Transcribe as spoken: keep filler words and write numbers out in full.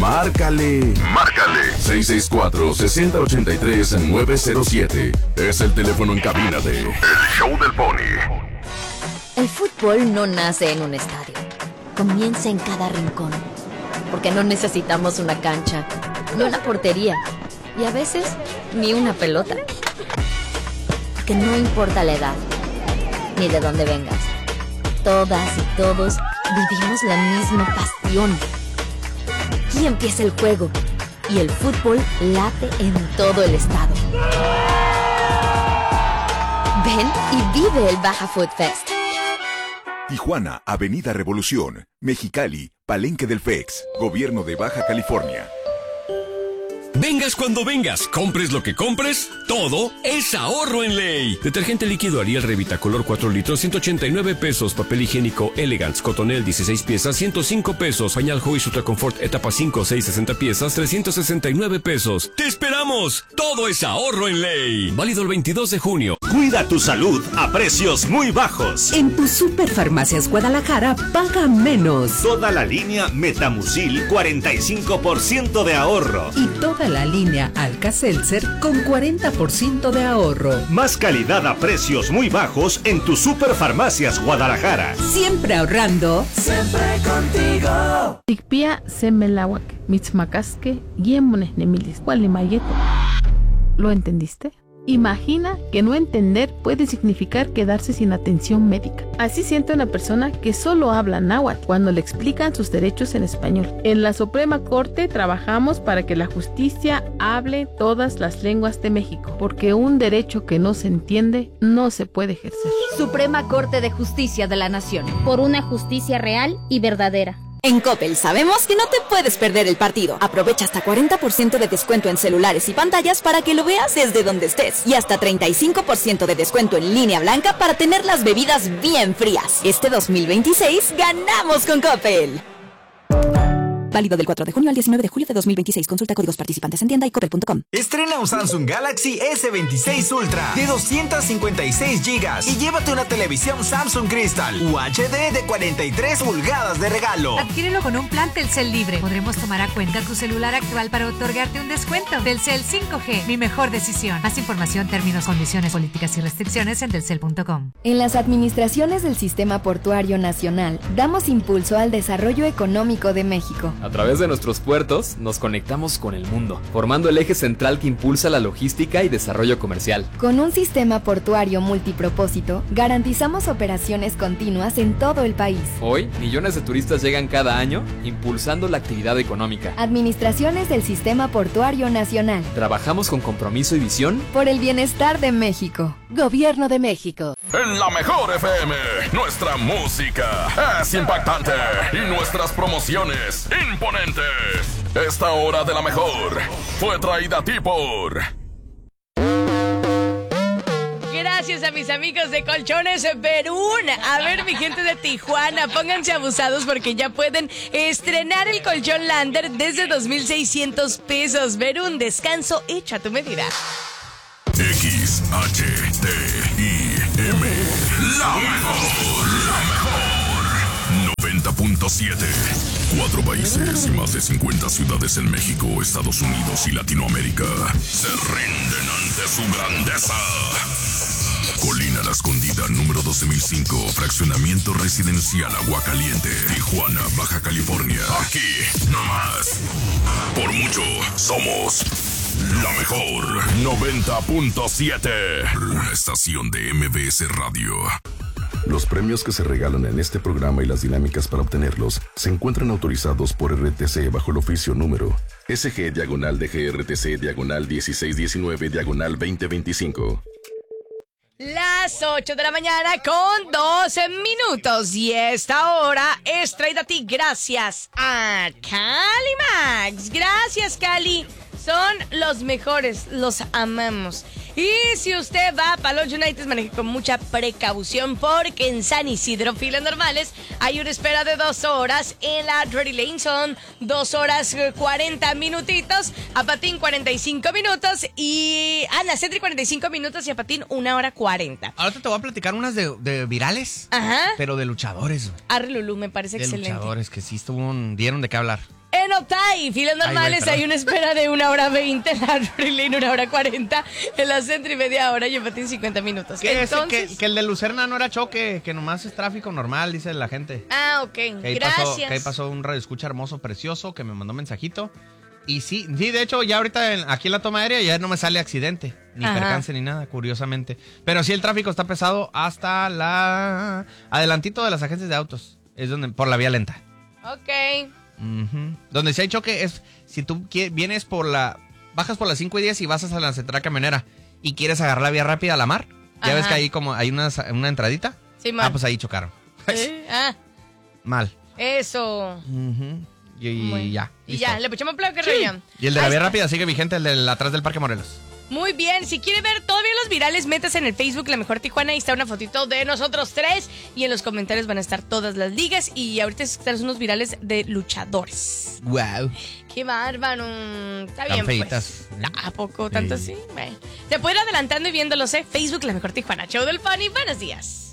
Márcale. Márcale. seis seis cuatro, seis cero ocho tres, nueve cero siete. Es el teléfono en cabina de El Show del Pony. El fútbol no nace en un estadio. Comienza en cada rincón. Porque no necesitamos una cancha, ni una portería, y a veces ni una pelota. Porque no importa la edad, ni de dónde vengas. Todas y todos vivimos la misma pasión. Aquí empieza el juego y el fútbol late en todo el estado. Ven y vive el Baja Food Fest. Tijuana, Avenida Revolución. Mexicali, Palenque del F E X. Gobierno de Baja California. Vengas cuando vengas, compres lo que compres, todo es ahorro en Ley. Detergente líquido Ariel Revitacolor cuatro litros, ciento ochenta y nueve pesos. Papel higiénico Elegance Cotonel dieciséis piezas, ciento cinco pesos. Pañal Joy Ultra Confort etapa cinco, seis, sesenta piezas, trescientos sesenta y nueve pesos. ¡Te esperamos! Todo es ahorro en Ley. Válido el veintidós de junio. Cuida tu salud a precios muy bajos. En tu Superfarmacias Guadalajara paga menos. Toda la línea Metamucil, cuarenta y cinco por ciento de ahorro. Y toda la línea Alka-Seltzer con cuarenta por ciento de ahorro. Más calidad a precios muy bajos en tu Superfarmacias Guadalajara. Siempre ahorrando. Siempre contigo. Tikpia semelawak, mitzmacasque, guiemones nemilis, gualimayeto. ¿Lo entendiste? Imagina que no entender puede significar quedarse sin atención médica. Así siente una persona que solo habla náhuatl cuando le explican sus derechos en español. En la Suprema Corte trabajamos para que la justicia hable todas las lenguas de México, porque un derecho que no se entiende no se puede ejercer. Suprema Corte de Justicia de la Nación. Por una justicia real y verdadera. En Coppel sabemos que no te puedes perder el partido. Aprovecha hasta cuarenta por ciento de descuento en celulares y pantallas para que lo veas desde donde estés. Y hasta treinta y cinco por ciento de descuento en línea blanca para tener las bebidas bien frías. Este dos mil veintiséis ganamos con Coppel. Válido del cuatro de junio al diecinueve de julio de dos mil veintiséis. Consulta códigos participantes en tienda y coppel punto com. Estrena un Samsung Galaxy ese veintiséis Ultra de doscientos cincuenta y seis gigas y llévate una televisión Samsung Crystal U H D de cuarenta y tres pulgadas de regalo. Adquiérelo con un plan Telcel libre. Podremos tomar a cuenta tu celular actual para otorgarte un descuento. Telcel cinco G, mi mejor decisión. Más información, términos, condiciones, políticas y restricciones en telcel punto com. En las administraciones del Sistema Portuario Nacional damos impulso al desarrollo económico de México. A través de nuestros puertos nos conectamos con el mundo, formando el eje central que impulsa la logística y desarrollo comercial. Con un sistema portuario multipropósito, garantizamos operaciones continuas en todo el país. Hoy, millones de turistas llegan cada año, impulsando la actividad económica. Administraciones del Sistema Portuario Nacional. Trabajamos con compromiso y visión por el bienestar de México. Gobierno de México. En la mejor F M, nuestra música es impactante y nuestras promociones imponentes. Esta hora de la mejor fue traída a ti por... Gracias a mis amigos de Colchones Verún. A ver, mi gente de Tijuana, pónganse abusados porque ya pueden estrenar el colchón Lander desde dos mil seiscientos pesos. Verún, descanso hecho a tu medida. X H T I M. La mejor, la mejor. noventa punto siete. Cuatro países y más de cincuenta ciudades en México, Estados Unidos y Latinoamérica se rinden ante su grandeza. Colina La Escondida, número doce mil cinco, fraccionamiento residencial Aguacaliente, Tijuana, Baja California. Aquí, no más. Por mucho, somos la mejor. noventa punto siete. Una estación de M B S Radio. Los premios que se regalan en este programa y las dinámicas para obtenerlos se encuentran autorizados por R T C bajo el oficio número S G diagonal de G R T C diagonal dieciséis diecinueve diagonal veinte veinticinco. Las ocho de la mañana con doce minutos y esta hora es traída a ti gracias a Cali Max. Gracias, Cali. Son los mejores, los amamos. Y si usted va a Palos United, maneje con mucha precaución porque en San Isidro, filas normales, hay una espera de dos horas. En la Drury Lane son dos horas cuarenta minutitos. A Patín cuarenta y cinco minutos. Y a Nacetri cuarenta y cinco minutos y a Patín una hora cuarenta. Ahora te voy a platicar unas de, de virales. Ajá. Pero de luchadores. Arre Lulú, me parece de excelente. De luchadores que sí estuvo, dieron de qué hablar. En Otay, filas normales, Ay, hay una espera de una hora veinte, en la Drury Lane una hora cuarenta, en la Centro y media hora y en Patín cincuenta minutos. Que, Entonces... ese, que, que el de Lucerna no era choque, que nomás es tráfico normal, dice la gente. Ah, ok, que ahí gracias. Pasó, que ahí pasó un radioescucha hermoso, precioso, que me mandó mensajito. Y sí, sí, de hecho, ya ahorita en, aquí en la toma aérea ya no me sale accidente, ni Ajá. percance, ni nada, curiosamente. Pero sí, el tráfico está pesado hasta la... adelantito de las agencias de autos. Es donde, por la vía lenta. Ok. Uh-huh. Donde si hay choque es si tú quie- vienes por la... bajas por las cinco y diez y vas hasta la central camionera y quieres agarrar la vía rápida a la mar. Ya Ajá. ves que ahí como hay una, una entradita. Sí, mal. Ah, pues ahí chocaron. Sí, ah, Mal. eso. Uh-huh. Y, y Bueno. ya. Y listo. ya, le puchamos plao que rollo. Y el de la Ahí vía está. rápida sigue vigente, el del atrás del Parque Morelos. Muy bien, si quiere ver todavía los virales, métase en el Facebook La Mejor Tijuana, ahí está una fotito de nosotros tres y en los comentarios van a estar todas las ligas y ahorita están unos virales de luchadores. Wow. Qué bárbaro. Está Tan bien, feitas. pues. ¿A poco tanto Sí. así? Bueno. Se puede ir adelantando y viéndolos, ¿eh? Facebook La Mejor Tijuana, show del Funny, buenos días.